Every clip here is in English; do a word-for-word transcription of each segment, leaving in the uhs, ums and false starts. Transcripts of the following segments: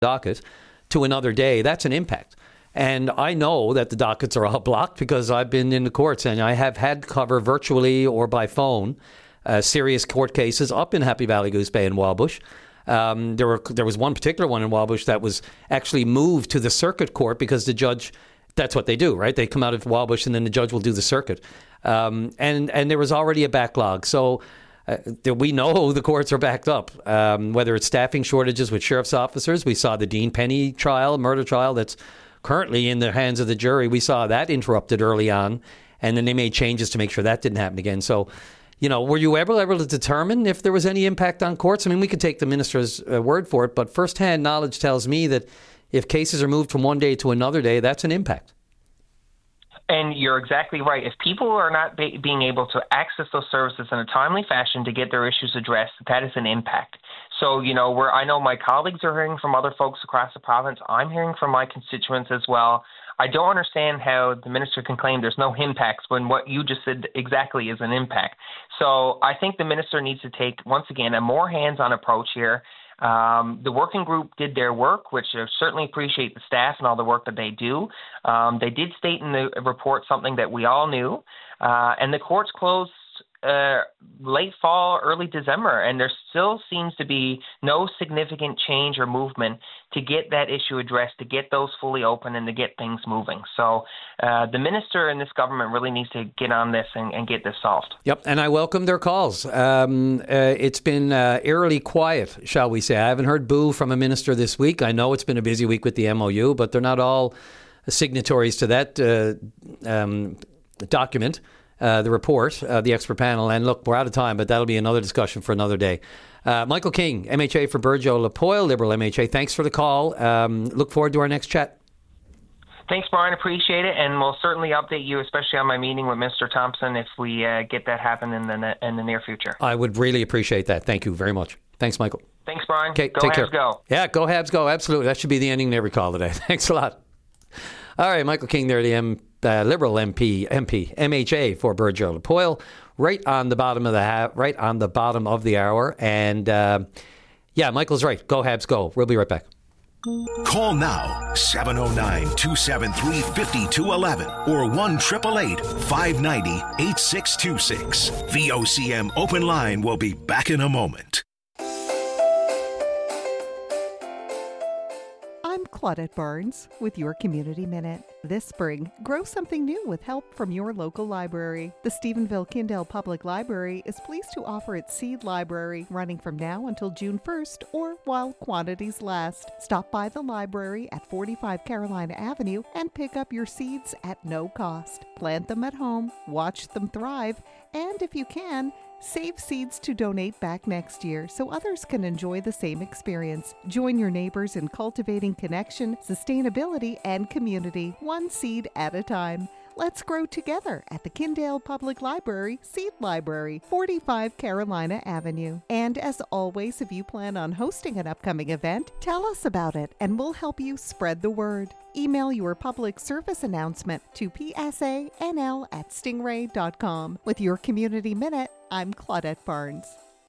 docket to another day, that's an impact. And I know that the dockets are all blocked because I've been in the courts and I have had to cover virtually or by phone uh, serious court cases up in Happy Valley, Goose Bay and Wildbush. Um, there were there was one particular one in Wildbush that was actually moved to the circuit court because the judge, that's what they do, right? They come out of Wildbush and then the judge will do the circuit. Um, and, and there was already a backlog. So uh, we know the courts are backed up, um, whether it's staffing shortages with sheriff's officers. We saw the Dean Penny trial, murder trial that's currently in the hands of the jury. We saw that interrupted early on, and then they made changes to make sure that didn't happen again. So, you know, were you ever able to determine if there was any impact on courts? I mean, we could take the minister's uh, word for it, but firsthand knowledge tells me that if cases are moved from one day to another day, that's an impact. And you're exactly right. If people are not be- being able to access those services in a timely fashion to get their issues addressed, that is an impact. So, you know, where I know my colleagues are hearing from other folks across the province, I'm hearing from my constituents as well. I don't understand how the minister can claim there's no impacts when what you just said exactly is an impact. So I think the minister needs to take, once again, a more hands-on approach here. Um, the working group did their work, which I certainly appreciate the staff and all the work that they do. Um, they did state in the report something that we all knew, uh, and the courts closed uh, late fall, early December, and there still seems to be no significant change or movement to get that issue addressed, to get those fully open and to get things moving. So uh, the minister and this government really needs to get on this and, and get this solved. Yep, and I welcome their calls. Um, uh, it's been uh, eerily quiet, shall we say. I haven't heard boo from a minister this week. I know it's been a busy week with the M O U, but they're not all signatories to that uh, um, document. Uh, the report, uh, the expert panel. And look, we're out of time, but that'll be another discussion for another day. Uh, Michael King, M H A for Burgeo-Lapoile, Liberal M H A. Thanks for the call. Um, look forward to our next chat. Thanks, Brian. Appreciate it. And we'll certainly update you, especially on my meeting with Mister Thompson, if we uh, get that happen in the, in the near future. I would really appreciate that. Thank you very much. Thanks, Michael. Thanks, Brian. Okay, go take Habs, care. go. Yeah, go Habs, go. Absolutely. That should be the ending to every call today. Thanks a lot. All right, Michael King there, the M, uh, Liberal M P, M P, M H A for Burgeo-Lapoile, right on the bottom of the ha- right on the bottom of the hour. And uh, yeah, Michael's right. Go Habs, go. We'll be right back. Call now, seven oh nine, two seven three, five two one one or one eight eight eight, five nine zero, eight six two six. V O C M Open Line will be back in a moment. I'm Claudette Barnes with your Community Minute. This spring, grow something new with help from your local library. The Stephenville-Kindale Public Library is pleased to offer its Seed Library running from now until June first or while quantities last. Stop by the library at forty-five Carolina Avenue and pick up your seeds at no cost. Plant them at home, watch them thrive, and if you can, save seeds to donate back next year so others can enjoy the same experience. Join your neighbors in cultivating connection, sustainability, and community, one seed at a time. Let's grow together at the Kindale Public Library Seed Library, forty-five Carolina Avenue. And as always, if you plan on hosting an upcoming event, tell us about it and we'll help you spread the word. Email your public service announcement to p s a n l at stingray dot com. With your Community Minute, I'm Claudette Barnes.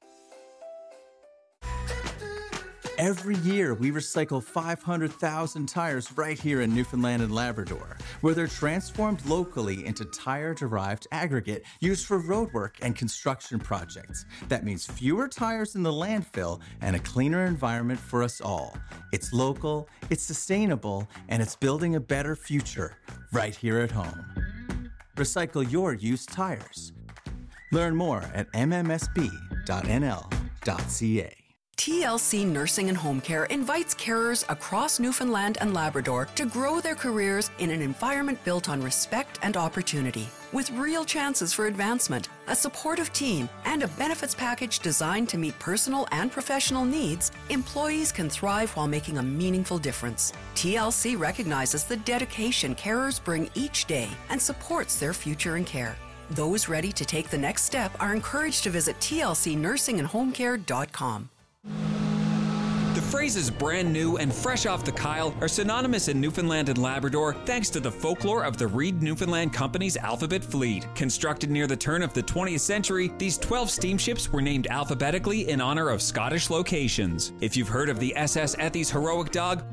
Every year, we recycle five hundred thousand tires right here in Newfoundland and Labrador, where they're transformed locally into tire-derived aggregate used for roadwork and construction projects. That means fewer tires in the landfill and a cleaner environment for us all. It's local, it's sustainable, and it's building a better future right here at home. Recycle your used tires. Learn more at m m s b dot n l dot c a. T L C Nursing and Home Care invites carers across Newfoundland and Labrador to grow their careers in an environment built on respect and opportunity. With real chances for advancement, a supportive team, and a benefits package designed to meet personal and professional needs, employees can thrive while making a meaningful difference. T L C recognizes the dedication carers bring each day and supports their future in care. Those ready to take the next step are encouraged to visit T L C nursing and home care dot com. The Phrases brand new and fresh off the Kyle are synonymous in Newfoundland and Labrador thanks to the folklore of the Reed Newfoundland Company's Alphabet Fleet. Constructed near the turn of the twentieth century, these twelve steamships were named alphabetically in honor of Scottish locations. If you've heard of the S S Ethy's heroic dog,